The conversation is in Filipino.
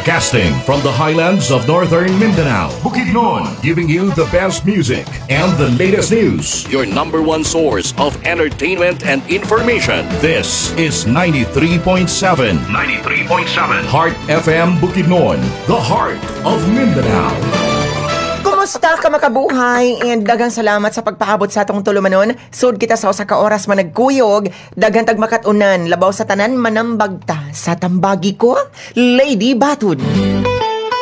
Broadcasting from the highlands of northern Mindanao, Bukidnon, giving you the best music and the latest news. Your number one source of entertainment and information. This is 93.7. 93.7. Heart FM Bukidnon, the heart of Mindanao. Kumusta ka makabuhay? And daghang salamat sa pagpaabot sa atong tulumanon. Sud kita sa usa ka oras man nagkuyog, daghang tag makatunan labaw sa tanan manambagta sa tambagi ko, Lady Batud.